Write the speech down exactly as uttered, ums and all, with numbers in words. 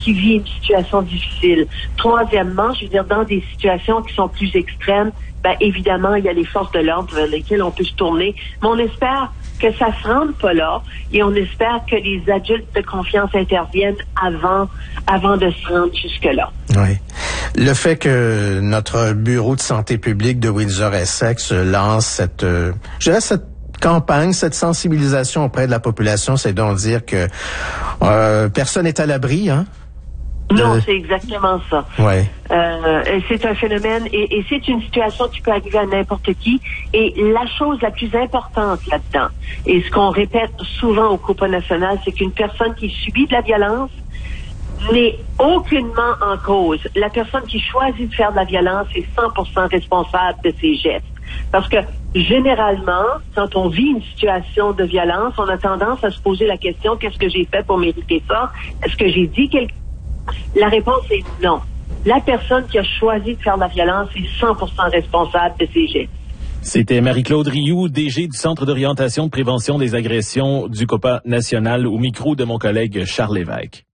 qui vit une situation difficile. Troisièmement, je veux dire, dans des situations qui sont plus extrêmes, ben évidemment, il y a les forces de l'ordre vers lesquelles on peut se tourner, mais on espère que ça se rende pas là, et on espère que les adultes de confiance interviennent avant, avant de se rendre jusque-là. Oui. Le fait que notre bureau de santé publique de Windsor-Essex lance cette, euh, je dirais cette campagne, cette sensibilisation auprès de la population, c'est donc dire que euh, personne n'est à l'abri, hein? De... Non, c'est exactement ça. Ouais. Euh, c'est un phénomène et, et c'est une situation qui peut arriver à n'importe qui. Et la chose la plus importante là-dedans, et ce qu'on répète souvent au Coupa national, c'est qu'une personne qui subit de la violence n'est aucunement en cause. La personne qui choisit de faire de la violence est cent pour cent responsable de ses gestes. Parce que, généralement, quand on vit une situation de violence, on a tendance à se poser la question, qu'est-ce que j'ai fait pour mériter ça? Est-ce que j'ai dit quelque chose? La réponse est non. La personne qui a choisi de faire de la violence est cent pour cent responsable de ses gestes. C'était Marie-Claude Rioux, D G du Centre d'orientation de prévention des agressions du Coupa national, au micro de mon collègue Charles Lévesque.